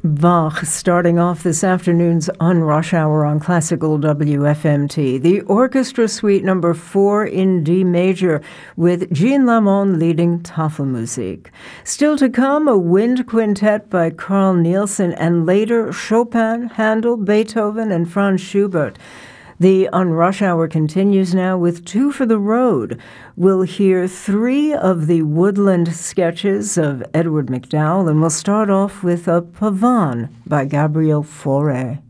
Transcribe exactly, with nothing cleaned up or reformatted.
Bach starting off this afternoon's On Rush Hour on Classical W F M T. The Orchestra Suite number four in D major with Jean Lamond leading Tafelmusik. Still to come, a wind quintet by Carl Nielsen, and later Chopin, Handel, Beethoven, and Franz Schubert. The On Rush Hour continues now with Two for the Road. We'll hear three of the woodland sketches of Edward MacDowell, and we'll start off with a Pavane by Gabriel Fauré.